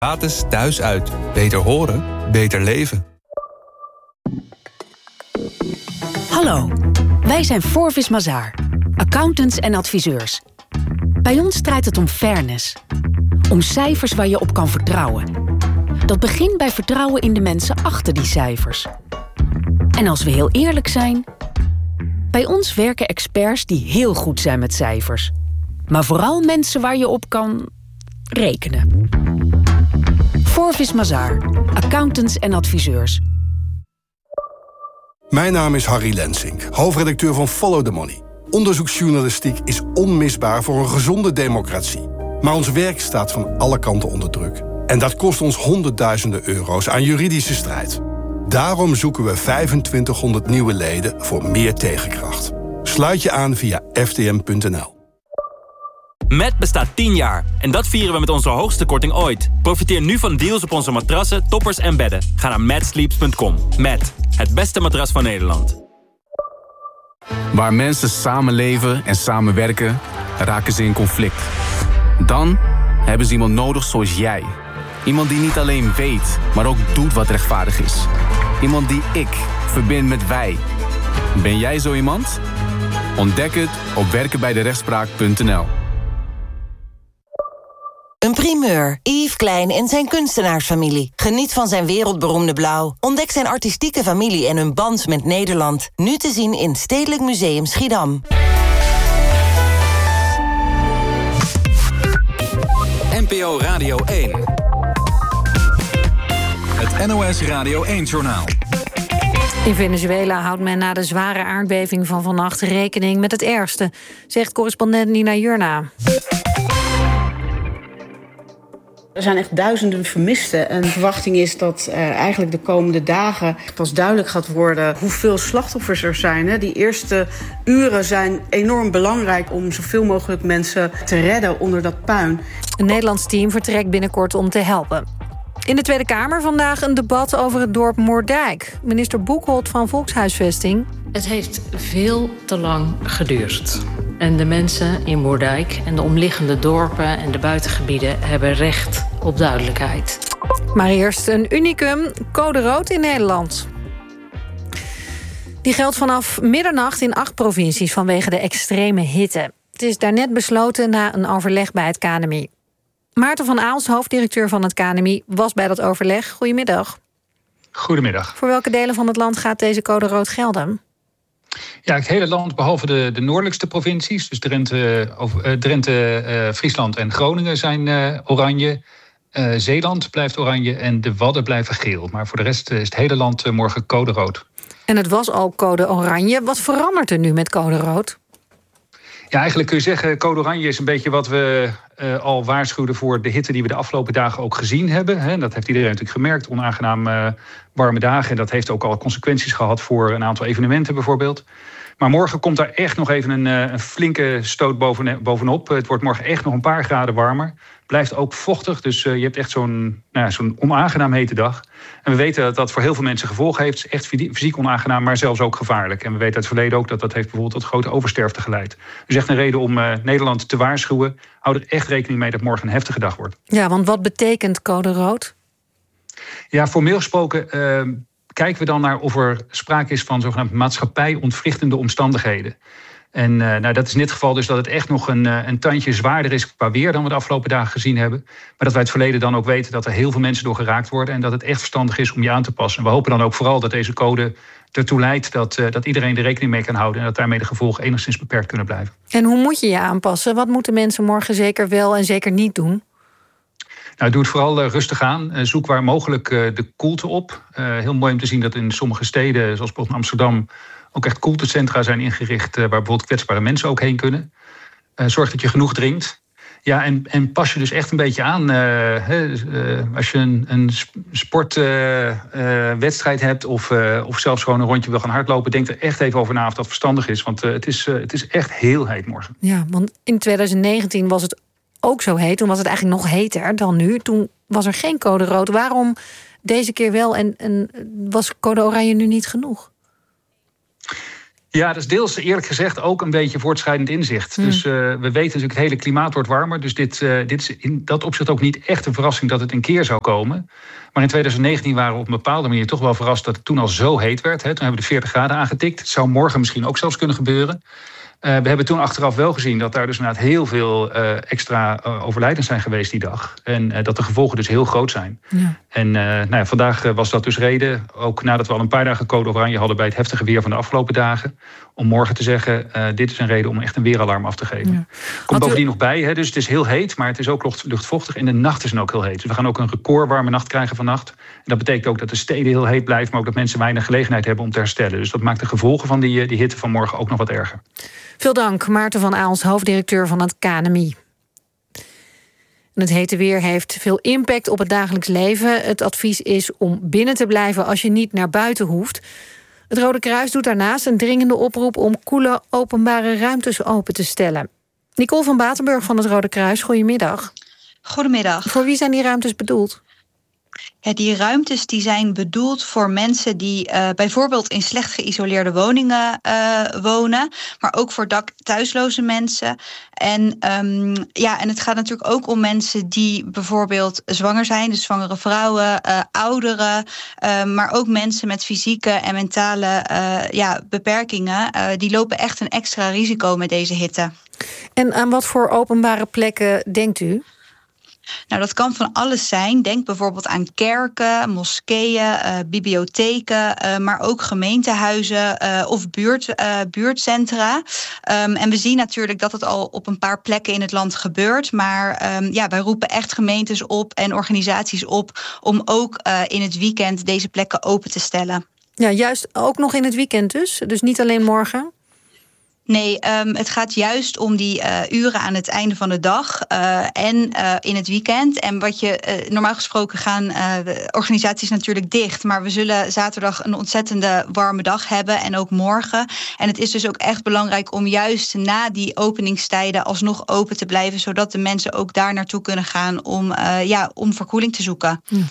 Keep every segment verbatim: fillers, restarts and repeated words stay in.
Gratis thuis uit. Beter horen, beter leven. Hallo, wij zijn Forvis Mazars, accountants en adviseurs. Bij ons draait het om fairness. Om cijfers waar je op kan vertrouwen. Dat begint bij vertrouwen in de mensen achter die cijfers. En als we heel eerlijk zijn, bij ons werken experts die heel goed zijn met cijfers. Maar vooral mensen waar je op kan rekenen. Forvis Mazars, accountants en adviseurs. Mijn naam is Harry Lensink, hoofdredacteur van Follow the Money. Onderzoeksjournalistiek is onmisbaar voor een gezonde democratie. Maar ons werk staat van alle kanten onder druk. En dat kost ons honderdduizenden euro's aan juridische strijd. Daarom zoeken we vijfentwintighonderd nieuwe leden voor meer tegenkracht. Sluit je aan via f t m punt n l. Met bestaat tien jaar en dat vieren we met onze hoogste korting ooit. Profiteer nu van deals op onze matrassen, toppers en bedden. Ga naar mad sleeps punt com. Met het beste matras van Nederland. Waar mensen samenleven en samenwerken, raken ze in conflict. Dan hebben ze iemand nodig zoals jij. Iemand die niet alleen weet, maar ook doet wat rechtvaardig is. Iemand die ik verbind met wij. Ben jij zo iemand? Ontdek het op werken bij de rechtspraak punt n l. Een primeur. Yves Klein en zijn kunstenaarsfamilie. Geniet van zijn wereldberoemde blauw. Ontdek zijn artistieke familie en hun band met Nederland. Nu te zien in Stedelijk Museum Schiedam. N P O Radio één. Het N O S Radio één-journaal. In Venezuela houdt men na de zware aardbeving van vannacht rekening met het ergste, zegt correspondent Nina Jurna. Er zijn echt duizenden vermisten. En de verwachting is dat uh, eigenlijk de komende dagen pas duidelijk gaat worden hoeveel slachtoffers er zijn. Hè. Die eerste uren zijn enorm belangrijk om zoveel mogelijk mensen te redden onder dat puin. Een Nederlands team vertrekt binnenkort om te helpen. In de Tweede Kamer vandaag een debat over het dorp Moerdijk. Minister Boekholt van Volkshuisvesting. Het heeft veel te lang geduurd. En de mensen in Moerdijk en de omliggende dorpen en de buitengebieden hebben recht op duidelijkheid. Maar eerst een unicum, code rood in Nederland. Die geldt vanaf middernacht in acht provincies vanwege de extreme hitte. Het is daarnet besloten na een overleg bij het K N M I. Maarten van Aals, hoofddirecteur van het K N M I, was bij dat overleg. Goedemiddag. Goedemiddag. Voor welke delen van het land gaat deze code rood gelden? Ja, het hele land behalve de, de noordelijkste provincies. Dus Drenthe, uh, Drenthe uh, Friesland en Groningen zijn uh, oranje. Uh, Zeeland blijft oranje en de Wadden blijven geel. Maar voor de rest is het hele land uh, morgen code rood. En het was al code oranje. Wat verandert er nu met code rood? Ja, eigenlijk kun je zeggen, code oranje is een beetje wat we uh, al waarschuwden voor de hitte die we de afgelopen dagen ook gezien hebben. Hè. Dat heeft iedereen natuurlijk gemerkt, onaangenaam uh, warme dagen. En dat heeft ook al consequenties gehad voor een aantal evenementen bijvoorbeeld. Maar morgen komt daar echt nog even een, uh, een flinke stoot boven, bovenop. Het wordt morgen echt nog een paar graden warmer. Blijft ook vochtig, dus uh, je hebt echt zo'n, nou, zo'n onaangenaam hete dag. En we weten dat dat voor heel veel mensen gevolgen heeft. Het is echt fysiek onaangenaam, maar zelfs ook gevaarlijk. En we weten uit het verleden ook dat dat heeft bijvoorbeeld tot grote oversterfte geleid. Dus echt een reden om uh, Nederland te waarschuwen. Hou er echt rekening mee dat morgen een heftige dag wordt. Ja, want wat betekent code rood? Ja, formeel gesproken uh, kijken we dan naar of er sprake is van zogenaamde maatschappij-ontwrichtende omstandigheden. En uh, nou, dat is in dit geval dus dat het echt nog een, uh, een tandje zwaarder is qua weer dan we de afgelopen dagen gezien hebben. Maar dat wij het verleden dan ook weten dat er heel veel mensen door geraakt worden en dat het echt verstandig is om je aan te passen. En we hopen dan ook vooral dat deze code ertoe leidt dat, uh, dat iedereen er rekening mee kan houden en dat daarmee de gevolgen enigszins beperkt kunnen blijven. En hoe moet je je aanpassen? Wat moeten mensen morgen zeker wel en zeker niet doen? Nou, doe het vooral uh, rustig aan. Uh, zoek waar mogelijk uh, de koelte op. Uh, heel mooi om te zien dat in sommige steden, zoals bijvoorbeeld Amsterdam, ook echt koeltecentra zijn ingericht uh, waar bijvoorbeeld kwetsbare mensen ook heen kunnen. Uh, zorg dat je genoeg drinkt. Ja, en, en pas je dus echt een beetje aan. Uh, he, uh, als je een, een sportwedstrijd uh, uh, hebt of, uh, of zelfs gewoon een rondje wil gaan hardlopen, denk er echt even over na of dat verstandig is. Want uh, het, is, uh, het is echt heel heet morgen. Ja, want in twintig negentien was het ook zo heet. Toen was het eigenlijk nog heter dan nu. Toen was er geen code rood. Waarom deze keer wel en, en was code oranje nu niet genoeg? Ja, dat is deels eerlijk gezegd ook een beetje voortschrijdend inzicht. Hmm. Dus uh, we weten natuurlijk, het hele klimaat wordt warmer. Dus dit, uh, dit is in dat opzicht ook niet echt een verrassing dat het een keer zou komen. Maar in twintig negentien waren we op een bepaalde manier toch wel verrast dat het toen al zo heet werd. Hè. Toen hebben we de veertig graden aangetikt. Het zou morgen misschien ook zelfs kunnen gebeuren. Uh, we hebben toen achteraf wel gezien dat daar dus inderdaad heel veel uh, extra uh, overlijdens zijn geweest die dag. En uh, dat de gevolgen dus heel groot zijn. Ja. En uh, nou ja, vandaag uh, was dat dus reden, ook nadat we al een paar dagen code oranje hadden bij het heftige weer van de afgelopen dagen, om morgen te zeggen, uh, dit is een reden om echt een weeralarm af te geven. Ja. Komt bovendien u... nog bij, hè, dus het is heel heet, maar het is ook luchtvochtig. En de nacht is dan ook heel heet. Dus we gaan ook een record warme nacht krijgen vannacht. En dat betekent ook dat de steden heel heet blijven, maar ook dat mensen weinig gelegenheid hebben om te herstellen. Dus dat maakt de gevolgen van die, die hitte van morgen ook nog wat erger. Veel dank, Maarten van Aals, hoofddirecteur van het K N M I. En het hete weer heeft veel impact op het dagelijks leven. Het advies is om binnen te blijven als je niet naar buiten hoeft. Het Rode Kruis doet daarnaast een dringende oproep om koele openbare ruimtes open te stellen. Nicole van Batenburg van het Rode Kruis, goedemiddag. Goedemiddag. Voor wie zijn die ruimtes bedoeld? Ja, die ruimtes die zijn bedoeld voor mensen die uh, bijvoorbeeld in slecht geïsoleerde woningen uh, wonen, maar ook voor dak- thuisloze mensen. En, um, ja, en het gaat natuurlijk ook om mensen die bijvoorbeeld zwanger zijn, dus zwangere vrouwen, uh, ouderen, uh, maar ook mensen met fysieke en mentale uh, ja, beperkingen. Uh, die lopen echt een extra risico met deze hitte. En aan wat voor openbare plekken denkt u? Nou, dat kan van alles zijn. Denk bijvoorbeeld aan kerken, moskeeën, uh, bibliotheken, uh, maar ook gemeentehuizen uh, of buurt, uh, buurtcentra. Um, en we zien natuurlijk dat het al op een paar plekken in het land gebeurt. Maar um, ja, wij roepen echt gemeentes op en organisaties op om ook uh, in het weekend deze plekken open te stellen. Ja, juist ook nog in het weekend dus? Dus niet alleen morgen? Nee, um, het gaat juist om die uh, uren aan het einde van de dag uh, en uh, in het weekend. En wat je uh, normaal gesproken gaan uh, de organisaties natuurlijk dicht. Maar we zullen zaterdag een ontzettende warme dag hebben en ook morgen. En het is dus ook echt belangrijk om juist na die openingstijden alsnog open te blijven, zodat de mensen ook daar naartoe kunnen gaan om, uh, ja, om verkoeling te zoeken. Ja.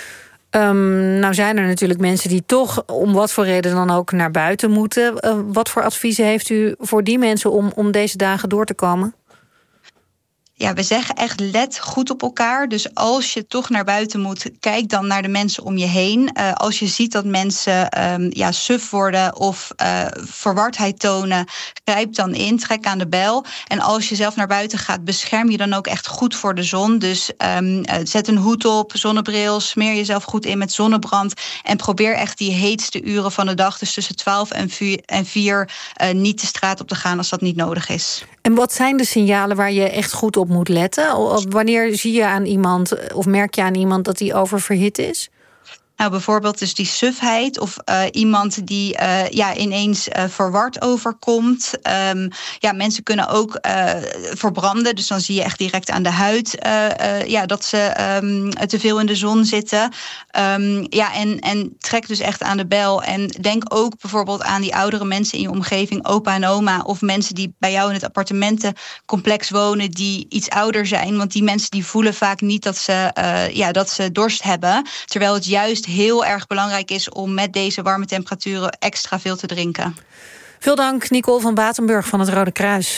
Um, nou zijn er natuurlijk mensen die toch om wat voor reden dan ook naar buiten moeten. Uh, wat voor adviezen heeft u voor die mensen om, om deze dagen door te komen? Ja, we zeggen echt let goed op elkaar. Dus als je toch naar buiten moet, kijk dan naar de mensen om je heen. Uh, als je ziet dat mensen um, ja, suf worden of uh, verwardheid tonen, grijp dan in, trek aan de bel. En als je zelf naar buiten gaat, bescherm je dan ook echt goed voor de zon. Dus um, uh, zet een hoed op, zonnebril, smeer jezelf goed in met zonnebrand. En probeer echt die heetste uren van de dag, dus tussen twaalf en vier, uh, niet de straat op te gaan als dat niet nodig is. En wat zijn de signalen waar je echt goed op moet letten? Wanneer zie je aan iemand of merk je aan iemand dat hij oververhit is? Nou, bijvoorbeeld dus die sufheid of uh, iemand die uh, ja, ineens uh, verward overkomt. Um, ja, mensen kunnen ook uh, verbranden, dus dan zie je echt direct aan de huid uh, uh, ja, dat ze um, te veel in de zon zitten. Um, ja, en, en trek dus echt aan de bel. En denk ook bijvoorbeeld aan die oudere mensen in je omgeving, opa en oma, of mensen die bij jou in het appartementencomplex wonen die iets ouder zijn. Want die mensen die voelen vaak niet dat ze, uh, ja, dat ze dorst hebben, terwijl het juist heel erg belangrijk is om met deze warme temperaturen extra veel te drinken. Veel dank, Nicole van Batenburg van het Rode Kruis.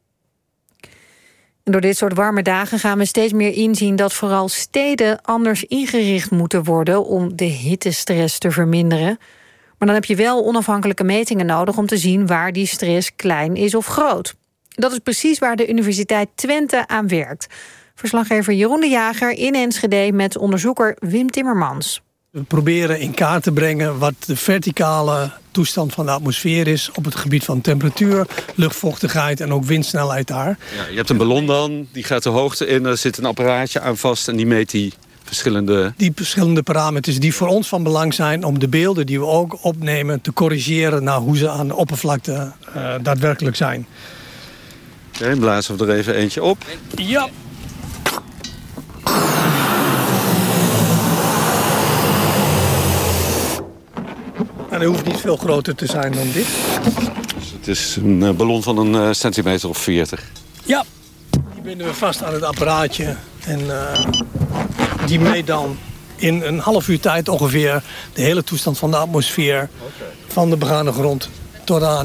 En door dit soort warme dagen gaan we steeds meer inzien dat vooral steden anders ingericht moeten worden om de hittestress te verminderen. Maar dan heb je wel onafhankelijke metingen nodig om te zien waar die stress klein is of groot. Dat is precies waar de Universiteit Twente aan werkt. Verslaggever Jeroen de Jager in Enschede met onderzoeker Wim Timmermans. We proberen in kaart te brengen wat de verticale toestand van de atmosfeer is op het gebied van temperatuur, luchtvochtigheid en ook windsnelheid daar. Ja, je hebt een ballon dan, die gaat de hoogte in, er zit een apparaatje aan vast en die meet die verschillende... Die verschillende parameters die voor ons van belang zijn om de beelden die we ook opnemen te corrigeren naar hoe ze aan de oppervlakte uh, daadwerkelijk zijn. Oké, okay, blazen we er even eentje op. Ja. En hij hoeft niet veel groter te zijn dan dit. Dus het is een ballon van een uh, centimeter of veertig. Ja, die binden we vast aan het apparaatje. En uh, die meet dan in een half uur tijd ongeveer de hele toestand van de atmosfeer. Okay. Van de begane grond tot aan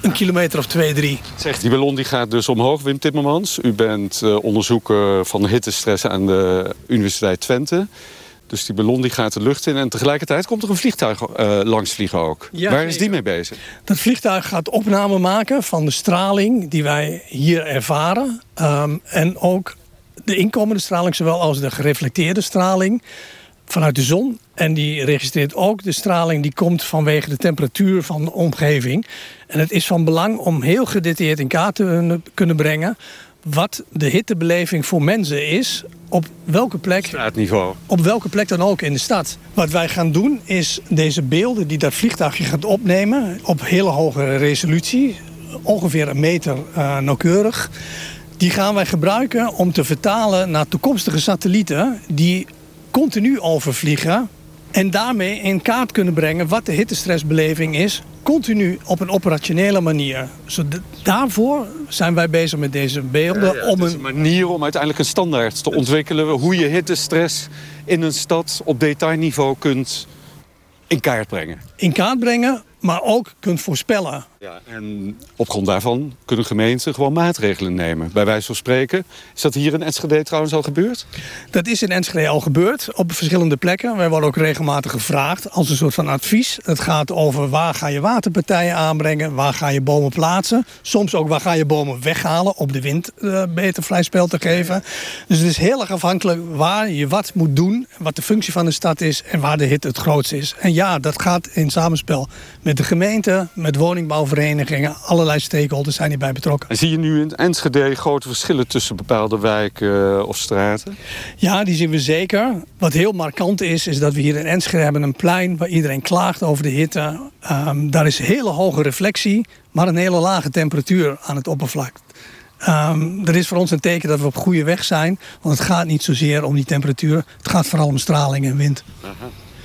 een kilometer of twee, drie. Zeg, die ballon die gaat dus omhoog, Wim Timmermans. U bent uh, onderzoeker van hittestress aan de Universiteit Twente. Dus die ballon die gaat de lucht in en tegelijkertijd komt er een vliegtuig uh, langs vliegen ook. Ja, Waar is die mee bezig? Dat vliegtuig gaat opname maken van de straling die wij hier ervaren. Um, en ook de inkomende straling, zowel als de gereflecteerde straling vanuit de zon. En die registreert ook de straling die komt vanwege de temperatuur van de omgeving. En het is van belang om heel gedetailleerd in kaart te kunnen brengen wat de hittebeleving voor mensen is op welke plek, straatniveau. Op welke plek dan ook in de stad. Wat wij gaan doen is deze beelden die dat vliegtuigje gaat opnemen op hele hoge resolutie, ongeveer een meter uh, nauwkeurig. Die gaan wij gebruiken om te vertalen naar toekomstige satellieten die continu overvliegen en daarmee in kaart kunnen brengen wat de hittestressbeleving is, continu op een operationele manier. Zo de, daarvoor zijn wij bezig met deze beelden. Ja, ja, om het is een manier om uiteindelijk een standaard te ontwikkelen hoe je hittestress in een stad op detailniveau kunt in kaart brengen. In kaart brengen, maar ook kunt voorspellen. Ja, en op grond daarvan kunnen gemeenten gewoon maatregelen nemen. Bij wijze van spreken. Is dat hier in Enschede trouwens al gebeurd? Dat is in Enschede al gebeurd, op verschillende plekken. Wij worden ook regelmatig gevraagd als een soort van advies. Het gaat over waar ga je waterpartijen aanbrengen, waar ga je bomen plaatsen. Soms ook waar ga je bomen weghalen, om de wind uh, beter vrij spel te geven. Dus het is heel erg afhankelijk waar je wat moet doen, wat de functie van de stad is en waar de hitte het grootst is. En ja, dat gaat in samenspel met de gemeente, met woningbouwverenigingen. Allerlei stakeholders zijn hierbij betrokken. En zie je nu in Enschede grote verschillen tussen bepaalde wijken uh, of straten? Ja, die zien we zeker. Wat heel markant is, is dat we hier in Enschede hebben een plein waar iedereen klaagt over de hitte. Um, daar is hele hoge reflectie, maar een hele lage temperatuur aan het oppervlak. Um, dat is voor ons een teken dat we op goede weg zijn. Want het gaat niet zozeer om die temperatuur. Het gaat vooral om straling en wind. Aha.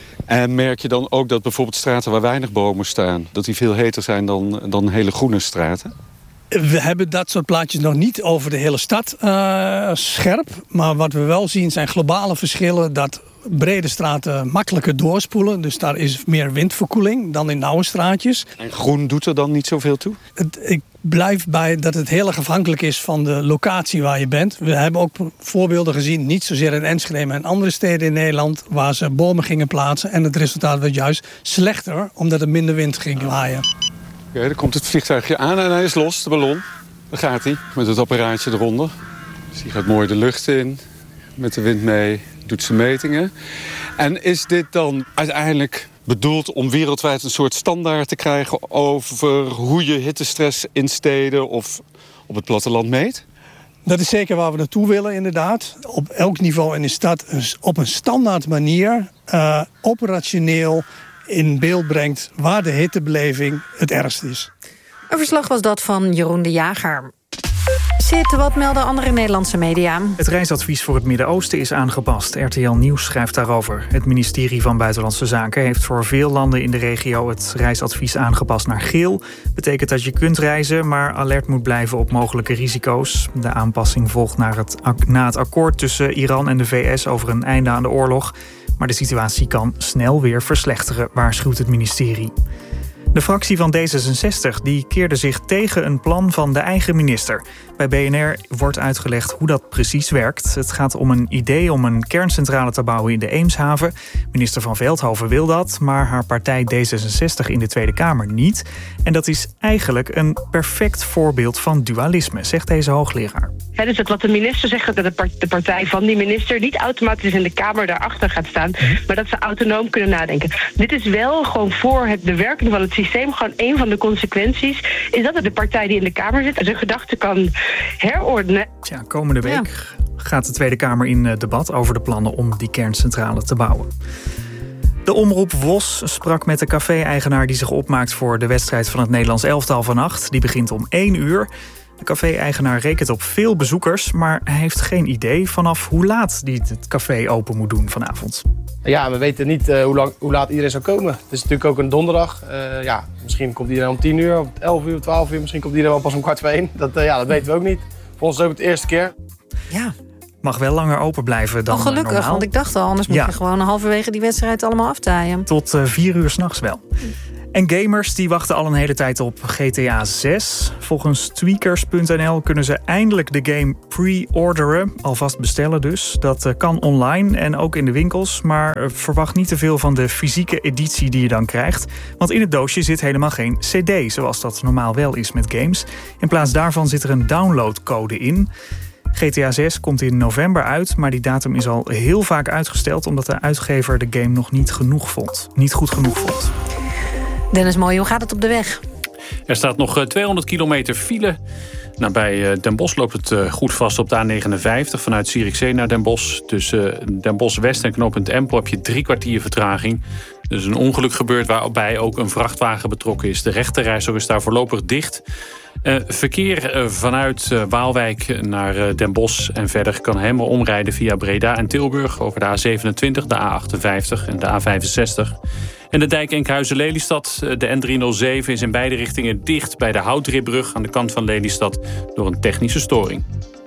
En merk je dan ook dat bijvoorbeeld straten waar weinig bomen staan, dat die veel heter zijn dan, dan hele groene straten? We hebben dat soort plaatjes nog niet over de hele stad uh, scherp. Maar wat we wel zien zijn globale verschillen, dat brede straten makkelijker doorspoelen. Dus daar is meer windverkoeling dan in nauwe straatjes. En groen doet er dan niet zoveel toe? Het, ik blijf bij dat het heel erg afhankelijk is van de locatie waar je bent. We hebben ook voorbeelden gezien, niet zozeer in Enschede, maar in andere steden in Nederland, waar ze bomen gingen plaatsen. En het resultaat werd juist slechter, omdat er minder wind ging waaien. Oké, dan komt het vliegtuigje aan en hij is los, de ballon. Daar gaat hij, met het apparaatje eronder. Dus die gaat mooi de lucht in, met de wind mee, doet zijn metingen. En is dit dan uiteindelijk bedoeld om wereldwijd een soort standaard te krijgen over hoe je hittestress in steden of op het platteland meet? Dat is zeker waar we naartoe willen, inderdaad. Op elk niveau in de stad op een standaard manier uh, operationeel in beeld brengt waar de hittebeleving het ergst is. Een verslag was dat van Jeroen de Jager. Zit, wat melden andere Nederlandse media? Het reisadvies voor het Midden-Oosten is aangepast. R T L Nieuws schrijft daarover. Het ministerie van Buitenlandse Zaken heeft voor veel landen in de regio het reisadvies aangepast naar geel. Betekent dat je kunt reizen, maar alert moet blijven op mogelijke risico's. De aanpassing volgt naar het, na het akkoord tussen Iran en de V S over een einde aan de oorlog. Maar de situatie kan snel weer verslechteren, waarschuwt het ministerie. De fractie van D zesenzestig die keerde zich tegen een plan van de eigen minister. Bij B N R wordt uitgelegd hoe dat precies werkt. Het gaat om een idee om een kerncentrale te bouwen in de Eemshaven. Minister Van Veldhoven wil dat, maar haar partij D zesenzestig in de Tweede Kamer niet. En dat is eigenlijk een perfect voorbeeld van dualisme, zegt deze hoogleraar. He, dus dat wat de minister zegt, dat de partij van die minister niet automatisch in de Kamer daarachter gaat staan, maar dat ze autonoom kunnen nadenken. Dit is wel gewoon voor het, de werking van het systeem, gewoon een van de consequenties, is dat de partij die in de Kamer zit zijn gedachten kan herordenen. Tja, komende week ja. gaat de Tweede Kamer in debat over de plannen om die kerncentrale te bouwen. De omroep W O S sprak met de café-eigenaar die zich opmaakt voor de wedstrijd van het Nederlands elftal vannacht. Die begint om één uur. De café-eigenaar rekent op veel bezoekers, maar hij heeft geen idee vanaf hoe laat hij het café open moet doen vanavond. Ja, we weten niet uh, hoe, lang, hoe laat iedereen zou komen. Het is natuurlijk ook een donderdag. Uh, ja, misschien komt iedereen om tien uur, om elf uur, twaalf uur. Misschien komt iedereen wel pas om kwart voor één. Dat, uh, ja, dat weten we ook niet. Voor ons is het ook het eerste keer. Ja. Mag wel langer open blijven dan oh, gelukkig, normaal. Want ik dacht al, anders moet ja. je gewoon halverwege die wedstrijd allemaal aftaaien. Tot uh, vier uur 's nachts wel. En gamers die wachten al een hele tijd op G T A zes. Volgens tweakers punt n l kunnen ze eindelijk de game pre-orderen. Alvast bestellen dus. Dat kan online en ook in de winkels. Maar verwacht niet te veel van de fysieke editie die je dan krijgt. Want in het doosje zit helemaal geen cd, zoals dat normaal wel is met games. In plaats daarvan zit er een downloadcode in. G T A zes komt in november uit, maar die datum is al heel vaak uitgesteld omdat de uitgever de game nog niet genoeg vond. Niet goed genoeg vond. Dennis Mooij, hoe gaat het op de weg? Er staat nog tweehonderd kilometer file. Nou, bij Den Bosch loopt het goed vast op de A negenenvijftig... vanuit Zierikzee naar Den Bosch. Tussen Den Bosch West en knooppunt Empel heb je drie kwartier vertraging. Er is een ongeluk gebeurd waarbij ook een vrachtwagen betrokken is. De rechterrijstrook is daar voorlopig dicht. Uh, verkeer uh, vanuit uh, Waalwijk naar uh, Den Bosch en verder kan helemaal omrijden via Breda en Tilburg... over de A zevenentwintig, de A achtenvijftig en de A vijfenzestig. En de dijk Enkhuizen-Lelystad, de N driehonderdzeven, is in beide richtingen dicht bij de Houtribbrug aan de kant van Lelystad door een technische storing.